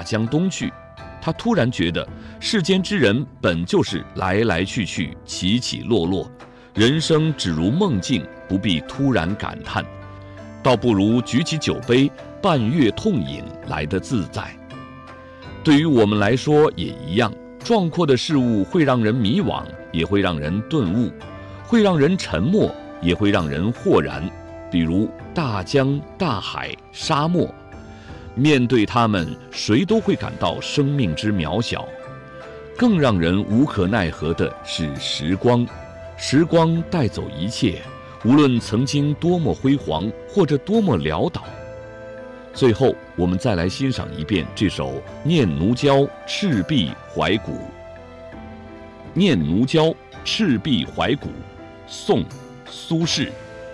大江东去，他突然觉得世间之人本就是来来去去，起起落落，人生只如梦境，不必突然感叹，倒不如举起酒杯，半月痛饮来得自在。对于我们来说也一样，壮阔的事物会让人迷惘，也会让人顿悟，会让人沉默，也会让人豁然。比如大江、大海、沙漠，面对它们，谁都会感到生命之渺小。更让人无可奈何的是时光，时光带走一切，无论曾经多么辉煌，或者多么潦倒。最后，我们再来欣赏一遍这首《念奴娇·赤壁怀古》。《念奴娇·赤壁怀古》，宋·苏轼。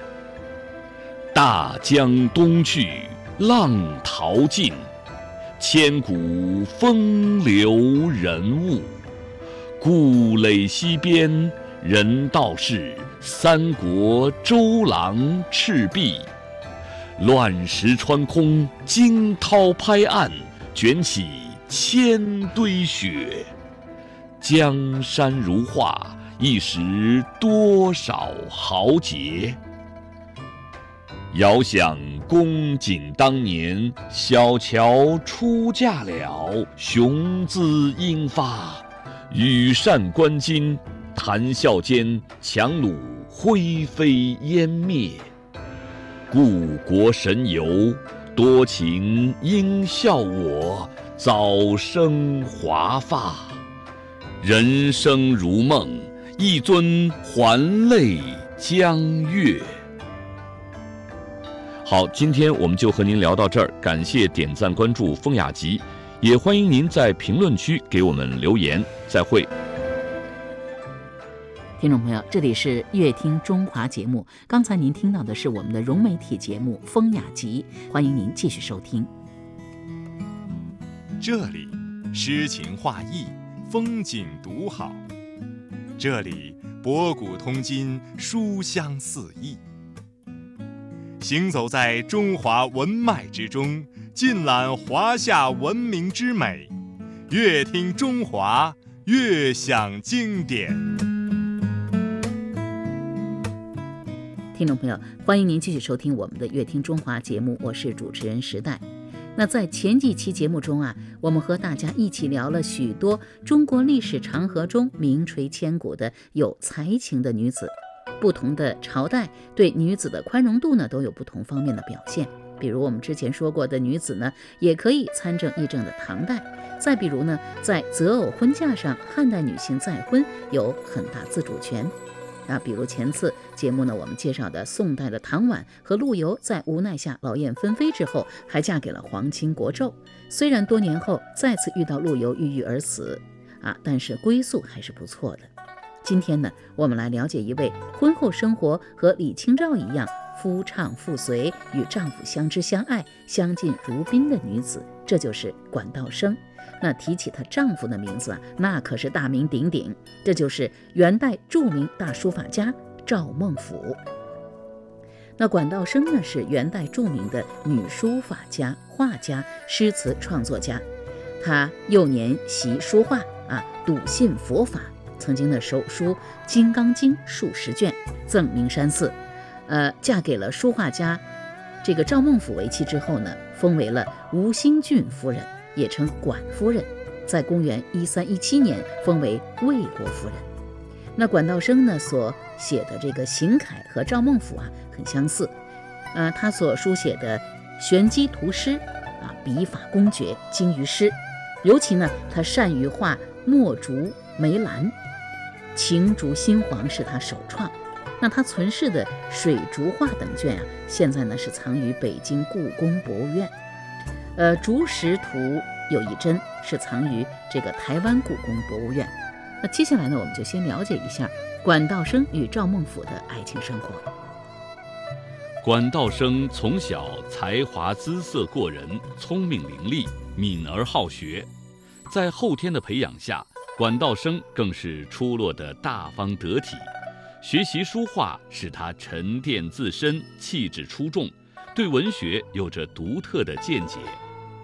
大江东去，浪淘尽，千古风流人物。故垒西边，人道是三国周郎赤壁。乱石穿空，惊涛拍岸，卷起千堆雪。江山如画，一时多少豪杰。遥想公瑾当年，小乔出嫁了，雄姿英发。羽扇纶巾，谈笑间，樯橹灰飞烟灭。故国神游，多情应笑我，早生华发。人生如梦，一尊还酹江月。好，今天我们就和您聊到这儿，感谢点赞关注风雅集，也欢迎您在评论区给我们留言，再会。 听众朋友，这里是乐听中华节目，刚才您听到的是我们的融媒体节目风雅集，欢迎您继续收听。 这里诗情画意，风景独好，这里博古通今，书香四溢。行走在中华文脉之中，尽览华夏文明之美，乐听中华，乐享经典。 听众朋友，欢迎您继续收听我们的乐听中华节目，我是主持人时代。那在前几期节目中我们和大家一起聊了许多中国历史长河中名垂千古的有才情的女子。不同的朝代对女子的宽容度呢，都有不同方面的表现。比如我们之前说过的女子呢，也可以参政议政的唐代。再比如呢，在择偶婚嫁上，汉代女性再婚有很大自主权。比如前次节目呢，我们介绍的宋代的唐婉和陆游，在无奈下劳燕分飞之后，还嫁给了皇亲国胄。虽然多年后再次遇到陆游郁郁而死但是归宿还是不错的。今天呢，我们来了解一位婚后生活和李清照一样夫唱妇随，与丈夫相知相爱，相敬如宾的女子，这就是管道生。那提起她丈夫的名字那可是大名鼎鼎，这就是元代著名大书法家赵孟頫。那管道生呢，是元代著名的女书法家、画家、诗词创作家。她幼年习书画笃信佛法，曾经的手书《金刚经》数十卷，赠名山寺。嫁给了书画家这个赵孟頫为妻之后呢，封为了吴兴郡夫人，也称管夫人。在公元1317年封为魏国夫人。那管道生呢所写的这个行楷和赵孟頫很相似。他所书写的玄机图诗笔法工绝，精于诗。尤其呢，他善于画墨竹、梅兰，晴竹新黄是他首创。那他存世的水竹画等卷现在呢是藏于北京故宫博物院。竹石图有一帧是藏于这个台湾故宫博物院。那接下来呢，我们就先了解一下管道生与赵孟頫的爱情生活。 管道生从小才华姿色过人，聪明伶俐，敏而好学。在后天的培养下，管道生更是出落得大方得体。学习书画使他沉淀自身，气质出众，对文学有着独特的见解。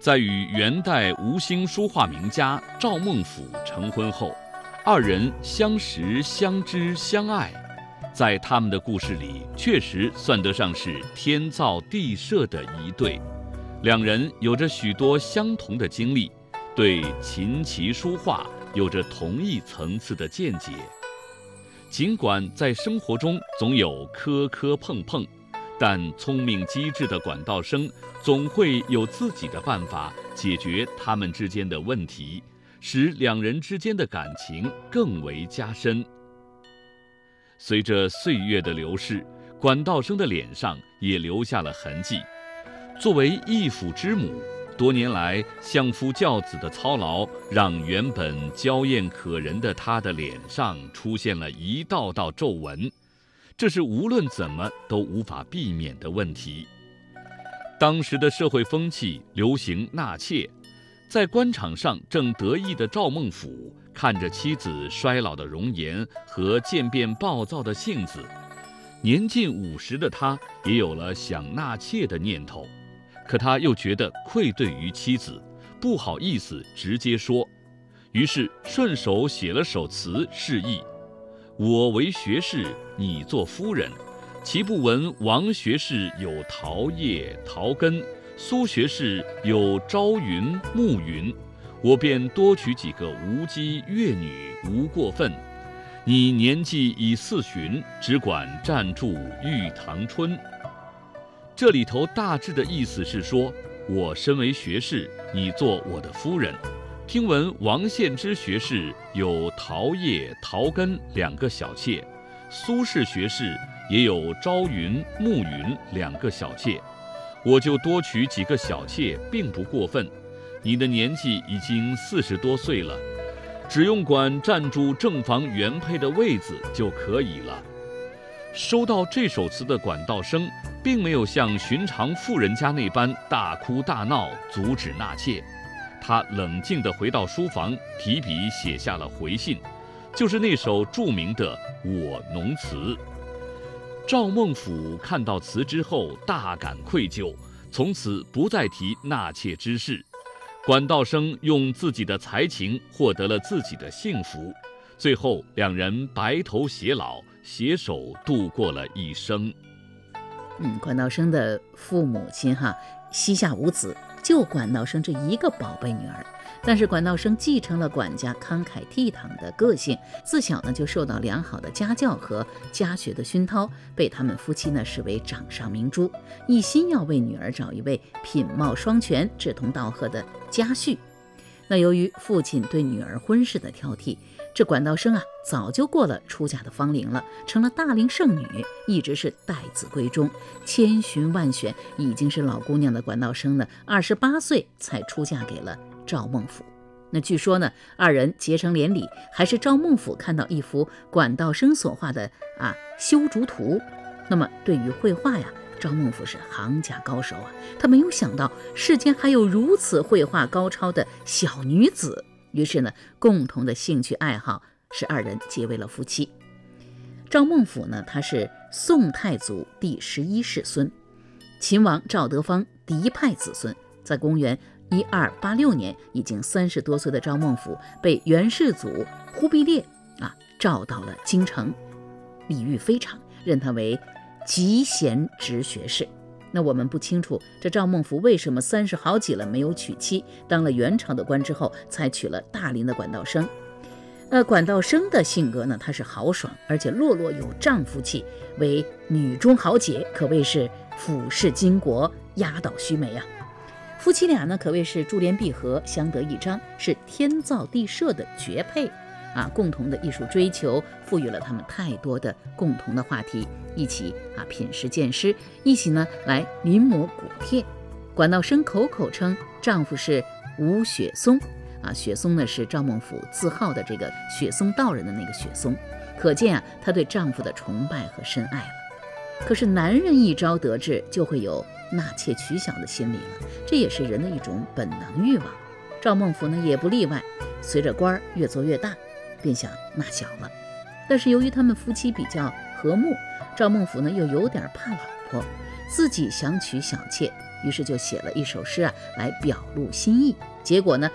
在与元代吴兴书画名家赵孟俯成婚后，二人相识、相知、相爱，在他们的故事里，确实算得上是天造地设的一对。两人有着许多相同的经历，对琴棋书画有着同一层次的见解。尽管在生活中总有磕磕碰碰，但聪明机智的管道生总会有自己的办法解决他们之间的问题，使两人之间的感情更为加深。随着岁月的流逝，管道生的脸上也留下了痕迹。作为义父之母，多年来相夫教子的操劳，让原本娇艳可人的她的脸上出现了一道道皱纹，这是无论怎么都无法避免的问题。当时的社会风气流行纳妾，在官场上正得意的赵孟俯看着妻子衰老的容颜和渐变暴躁的性子，年近50的他也有了想纳妾的念头，可他又觉得愧对于妻子，不好意思直接说，于是顺手写了首词示意：我为学士，你做夫人，岂不闻王学士有桃叶桃根，苏学士有朝云暮云，我便多娶几个无姬越女，无过分。你年纪已40，只管暂住玉堂春。这里头大致的意思是说，我身为学士，你做我的夫人。听闻王献之学士有桃叶桃根2个小妾，苏轼学士也有朝云暮云2个小妾，我就多娶几个小妾，并不过分。你的年纪已经40多岁了，只用管站住正房原配的位子就可以了。收到这首词的管道生，并没有像寻常富人家那般大哭大闹阻止纳妾，他冷静地回到书房，提笔写下了回信，就是那首著名的《我农词》。赵孟俯看到词之后大感愧疚，从此不再提纳妾之事。管道生用自己的才情获得了自己的幸福，最后两人白头偕老，携手度过了一生。 管道生的父母亲膝下无子，就管道生这一个宝贝女儿。但是管道生继承了管家慷慨倜傥的个性，自小呢就受到良好的家教和家学的熏陶，被他们夫妻呢视为掌上明珠，一心要为女儿找一位品貌双全、志同道合的家婿。那由于父亲对女儿婚事的挑剔，这管道生早就过了出嫁的芳龄了，成了大龄剩女，一直是待字闺中。千寻万选，已经是老姑娘的管道生呢28岁才出嫁给了赵孟俯。那据说呢，二人结成连理，还是赵孟俯看到一幅管道生所画的修竹图。那么对于绘画赵孟俯是行家高手他没有想到世间还有如此绘画高超的小女子，于是呢，共同的兴趣爱好使二人结为了夫妻。赵孟俯呢，他是宋太祖第11世孙，秦王赵德芳嫡派子孙。在公元1286年，已经30多岁的赵孟俯被元世祖忽必烈召到了京城，礼遇非常，任他为集贤直学士。那我们不清楚这赵孟俯为什么30好几了没有娶妻，当了元朝的官之后才娶了大龄的管道生。管道生的性格呢，她是豪爽，而且落落有丈夫气，为女中豪杰，可谓是俯视巾帼，压倒须眉夫妻俩呢，可谓是珠联璧合，相得益彰，是天造地设的绝配共同的艺术追求赋予了他们太多的共同的话题，一起品诗见诗，一起呢来临摹古帖。管道生口口称丈夫是吴雪松雪松呢是赵孟俯自号的这个雪松道人的那个雪松，可见她对丈夫的崇拜和深爱了。可是男人一朝得志，就会有纳妾取小的心理了，这也是人的一种本能欲望。赵孟俯呢也不例外，随着官越做越大，便想纳小了。但是由于他们夫妻比较和睦，赵孟俯呢又有点怕老婆，自己想娶小妾， 于是就写了一首诗啊，来表露心意。结果呢，